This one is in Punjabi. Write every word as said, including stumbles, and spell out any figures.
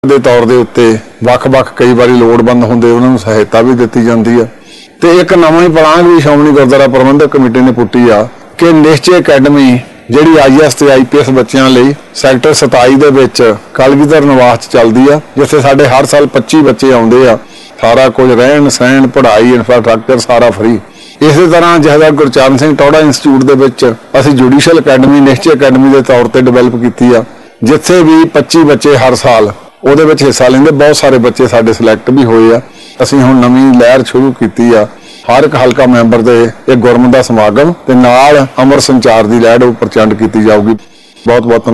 ਦੇ ਤੌਰ ਦੇ ਉੱਤੇ ਵੱਖ-ਵੱਖ ਕਈ ਵਾਰੀ ਲੋੜਵੰਦ ਹੁੰਦੇ ਉਹਨਾਂ ਨੂੰ ਸਹਾਇਤਾ ਵੀ ਦਿੱਤੀ ਜਾਂਦੀ ਹੈ। ਤੇ ਇੱਕ ਨਵਾਂ ਹੀ ਪਲਾਨ ਵੀ ਸ਼੍ਰੋਮਣੀ ਗੁਰਦੁਆਰਾ ਪ੍ਰਬੰਧਕ ਕਮੇਟੀ ਨੇ ਪੁੱਟੀ ਆ ਕਿ ਨਿਸ਼ਚੈ ਅਕੈਡਮੀ ਜਿਹੜੀ ਆਈ ਐਸ ਤੇ ਆਈ ਪੀ ਐਸ ਬੱਚਿਆਂ ਲਈ ਸੈਕਟਰ सताई ਦੇ ਵਿੱਚ ਕਲਗੀਧਰ ਨਿਵਾਸ 'ਚ ਚੱਲਦੀ ਆ, ਜਿੱਥੇ ਸਾਡੇ ਹਰ ਸਾਲ ਪੱਚੀ ਬੱਚੇ ਆਉਂਦੇ ਆ। ਸਾਰਾ ਕੁਝ ਰਹਿਣ ਸਹਿਣ ਪੜ੍ਹਾਈ ਇਨਫਰਾਸਟ੍ਰਕਚਰ ਸਾਰਾ ਫਰੀ। ਇਸੇ ਤਰ੍ਹਾਂ ਜਥੇਦਾਰ ਗੁਰਚਰਨ ਸਿੰਘ ਟੌਹੜਾ ਇੰਸਟੀਚਿਊਟ ਦੇ ਵਿੱਚ ਅਸੀਂ ਜੁਡੀਸ਼ੀਅਲ ਅਕੈਡਮੀ ਨਿਸ਼ਚੈ ਅਕੈਡਮੀ ਦੇ ਤੌਰ ਤੇ ਡਿਵੈਲਪ ਕੀਤੀ ਆ, ਜਿੱਥੇ ਵੀ ਪੱਚੀ ਬੱਚੇ ਹਰ ਸਾਲ ਉਹਦੇ ਵਿੱਚ ਹਿੱਸਾ ਲੈਂਦੇ। ਬਹੁਤ ਸਾਰੇ ਬੱਚੇ ਸਾਡੇ ਸਿਲੈਕਟ ਵੀ ਹੋਏ ਆ। ਅਸੀਂ ਹੁਣ ਨਵੀਂ ਲਹਿਰ ਸ਼ੁਰੂ ਕੀਤੀ ਆ, ਹਰ ਇੱਕ ਹਲਕਾ ਮੈਂਬਰ ਦੇ ਇੱਕ ਗੁਰਮਤਿ ਦਾ ਸਮਾਗਮ ਤੇ ਨਾਲ ਅਮਰ ਸੰਚਾਰ ਦੀ ਲਹਿਰ ਉਹ ਪ੍ਰਚੰਡ ਕੀਤੀ ਜਾਊਗੀ। ਬਹੁਤ ਬਹੁਤ